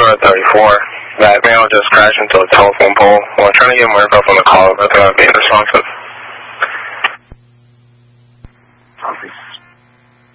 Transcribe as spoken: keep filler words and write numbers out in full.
Shore thirty-four. That male just crashed into a telephone pole. We're trying to get more info from the call, but they're not being responsive.